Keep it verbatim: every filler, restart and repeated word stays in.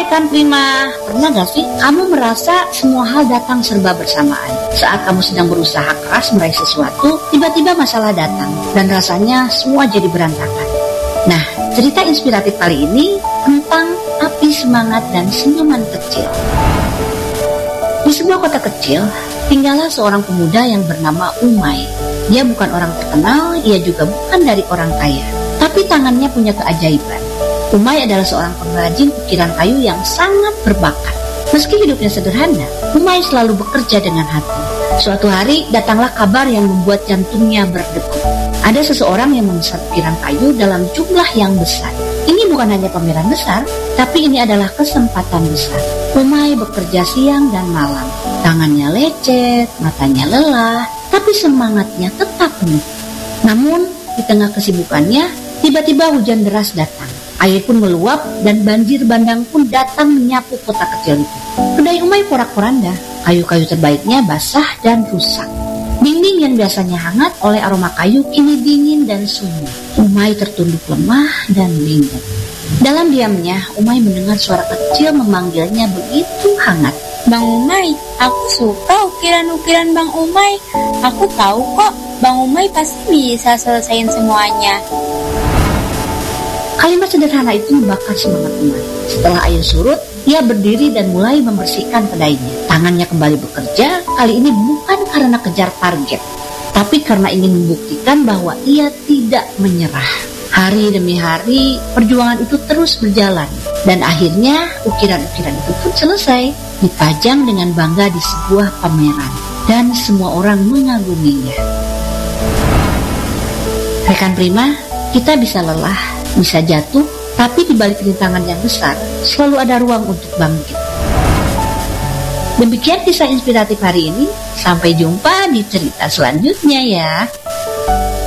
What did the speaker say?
rekan Prima, pernah gak sih kamu merasa semua hal datang serba bersamaan? Saat kamu sedang berusaha keras meraih sesuatu, tiba-tiba masalah datang dan rasanya semua jadi berantakan. Nah, cerita inspiratif kali ini tentang api semangat dan senyuman kecil. Di sebuah kota kecil, tinggallah seorang pemuda yang bernama Umay. Dia bukan orang terkenal, ia juga bukan dari orang kaya, tapi tangannya punya keajaiban. Umay adalah seorang pengrajin ukiran kayu yang sangat berbakat. Meski hidupnya sederhana, Umay selalu bekerja dengan hati. Suatu hari datanglah kabar yang membuat jantungnya berdegup. Ada seseorang yang memesan ukiran kayu dalam jumlah yang besar. Ini bukan hanya pameran besar, tapi ini adalah kesempatan besar. Umay bekerja siang dan malam. Tangannya lecet, matanya lelah, tapi semangatnya tetap penuh. Namun, di tengah kesibukannya, tiba-tiba hujan deras datang. Air pun meluap dan banjir bandang pun datang menyapu kota kecil itu. Kedai Umay porak-poranda, kayu-kayu terbaiknya basah dan rusak. Dinding yang biasanya hangat oleh aroma kayu kini dingin dan sunyi. Umay tertunduk lemah dan linglung. Dalam diamnya, Umay mendengar suara kecil memanggilnya begitu hangat. Bang Umay, aku suka ukiran-ukiran Bang Umay. Aku tahu kok, Bang Umay pasti bisa selesaiin semuanya. Kalimat sederhana itu membakar semangat Umay. Setelah air surut, ia berdiri dan mulai membersihkan kedainya. Tangannya kembali bekerja, kali ini bukan karena kejar target, tapi karena ingin membuktikan bahwa ia tidak menyerah. Hari demi hari, perjuangan itu terus berjalan. Dan akhirnya, ukiran-ukiran itu pun selesai, dipajang dengan bangga di sebuah pameran. Dan semua orang mengaguminya. Rekan Prima, kita bisa lelah, bisa jatuh, tapi di balik rintangan yang besar, selalu ada ruang untuk bangkit. Demikian kisah inspiratif hari ini. Sampai jumpa di cerita selanjutnya ya.